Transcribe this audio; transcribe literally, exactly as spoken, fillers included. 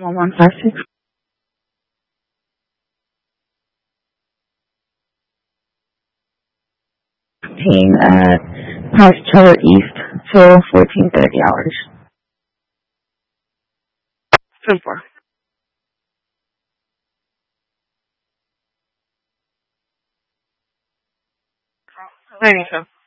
One one five six. Paying at House Trailer East till fourteen thirty hours. ten four. ninety-two.